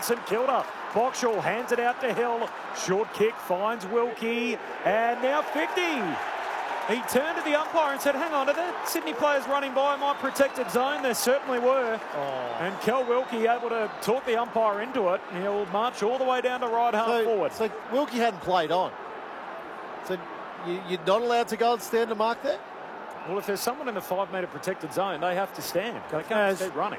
St Kilda. Boxall hands it out to Hill. Short kick finds Wilkie. And now 50. He turned to the umpire and said, hang on, are the Sydney players running by my protected zone? There certainly were. And Kel Wilkie able to talk the umpire into it. He'll march all the way down to right half forward. So Wilkie hadn't played on. So you're not allowed to go and stand to mark there? Well, if there's someone in the 5 metre protected zone, they have to stand. They can't keep running.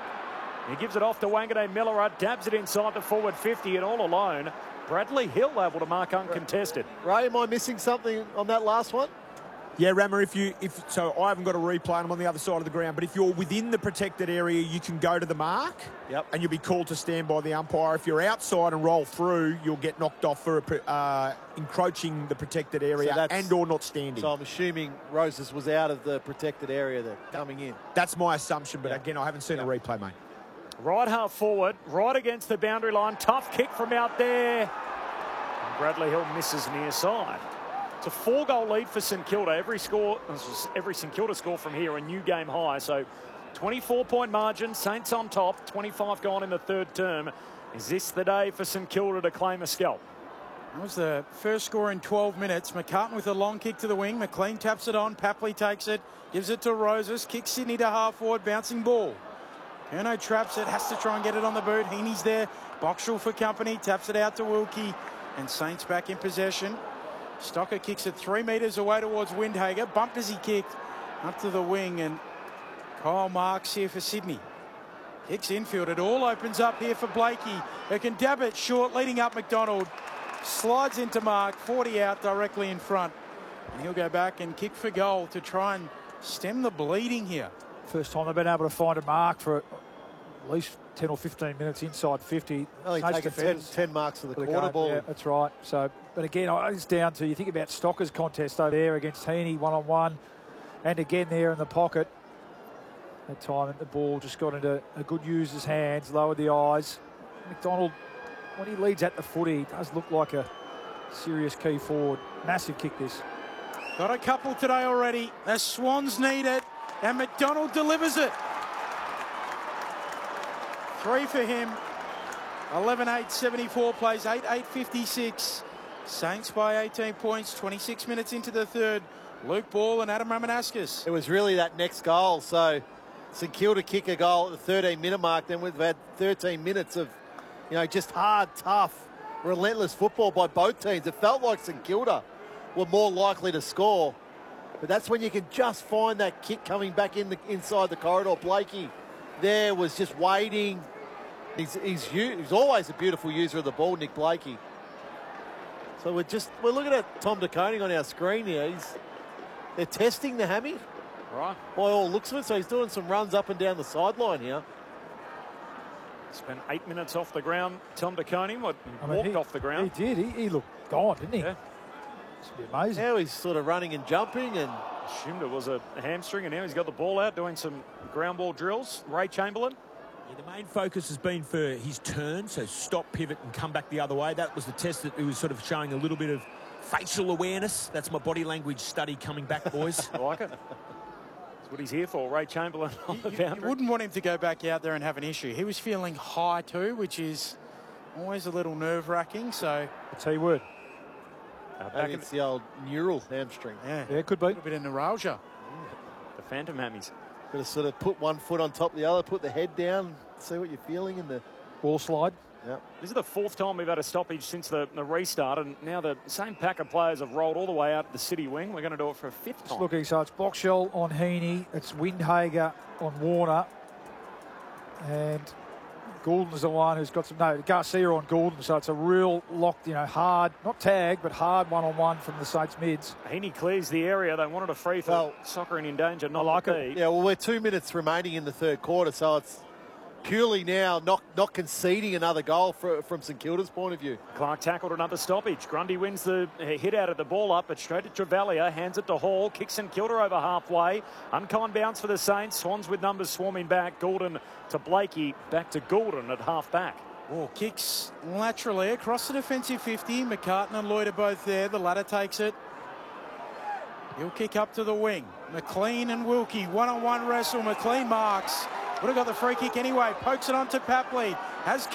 He gives it off to Wanganeen Miller, dabs it inside the forward 50, and all alone, Bradley Hill able to mark uncontested. Ray, am I missing something on that last one? Yeah, Rammer, so I haven't got a replay, I'm on the other side of the ground, but if you're within the protected area, you can go to the mark, and you'll be called to stand by the umpire. If you're outside and roll through, you'll get knocked off for encroaching the protected area and or not standing. So I'm assuming Roses was out of the protected area there, coming in. That's my assumption, but again, I haven't seen a replay, mate. Right half forward, right against the boundary line. Tough kick from out there. And Bradley Hill misses near side. It's a 4-goal lead for St Kilda. Every St Kilda score from here, a new game high. So 24-point margin, Saints on top, 25 gone in the third term. Is this the day for St Kilda to claim a scalp? That was the first score in 12 minutes. McCartan with a long kick to the wing. McLean taps it on. Papley takes it, gives it to Roses, kicks Sydney to half forward, bouncing ball. Curnow traps it, has to try and get it on the boot. Heaney's there. Boxall for company, taps it out to Wilkie. And Saints back in possession. Stocker kicks it 3 metres away towards Windhager. Bumped as he kicked up to the wing. And Kyle Marks here for Sydney. Kicks infield. It all opens up here for Blakey, who can dab it short, leading up McDonald. Slides into Mark, 40 out directly in front. And he'll go back and kick for goal to try and stem the bleeding here. First time they've been able to find a mark for at least 10 or 15 minutes inside 50. Only taken 10 marks for the quarter ball. Yeah, that's right. So, but again, it's down to, you think about Stocker's contest over there against Heaney, one-on-one. And again there in the pocket. That time the ball just got into a good user's hands, lowered the eyes. McDonald, when he leads at the footy, does look like a serious key forward. Massive kick this. Got a couple today already. The Swans need it. And McDonald delivers it. 3 for him. 11-8, 74 plays, 8-8, 56. Saints by 18 points, 26 minutes into the third. Luke Ball and Adam Ramanaskas. It was really that next goal. So St Kilda kick a goal at the 13-minute mark. Then we've had 13 minutes of, just hard, tough, relentless football by both teams. It felt like St Kilda were more likely to score. But that's when you can just find that kick coming back inside the corridor. Blakey there was just waiting. He's always a beautiful user of the ball, Nick Blakey. So we're looking at Tom De Koning on our screen here. They're testing the hammy. Right. By all looks of it, so he's doing some runs up and down the sideline here. Spent 8 minutes off the ground. Tom De Koning walked off the ground. He did. He looked gone, didn't he? Yeah. It's amazing. Now he's sort of running and jumping and assumed it was a hamstring, and now he's got the ball out doing some ground ball drills. Ray Chamberlain. Yeah, the main focus has been for his turn, so stop, pivot and come back the other way. That was the test that he was sort of showing a little bit of facial awareness. That's my body language study coming back, boys. I like it. That's what he's here for, Ray Chamberlain on the boundary. You wouldn't want him to go back out there and have an issue. He was feeling high too, which is always a little nerve-wracking. So I'll tell you what. Back it's the old neural hamstring. Yeah, it could be. A little bit of neuralgia. The phantom hammies. Got to sort of put one foot on top of the other, put the head down, see what you're feeling in the ball slide. Yeah. This is the 4th time we've had a stoppage since the restart, and now the same pack of players have rolled all the way out to the City wing. We're going to do it for a 5th time. Just looking, so it's Boxall on Heaney, it's Windhager on Warner, and Goulden's the one who's got some, Garcia on Goulden, so it's a real locked, hard, not tag, but hard one-on-one from the Saints mids. Heaney clears the area. They wanted a free for soccer and in danger, not like it. Yeah, well, we're 2 minutes remaining in the third quarter, so it's purely now not conceding another goal from St Kilda's point of view. Clark tackled another stoppage. Grundy wins the hit out of the ball up, but straight to Travalia, hands it to Hall, kicks St Kilda over halfway. Unkind bounce for the Saints. Swans with numbers swarming back. Goulden to Blakey, back to Goulden at half back. Oh, kicks laterally across the defensive 50. McCartan and Lloyd are both there. The latter takes it. He'll kick up to the wing. McLean and Wilkie, one-on-one wrestle. McLean marks. Would have got the free kick anyway. Pokes it on to Papley. Has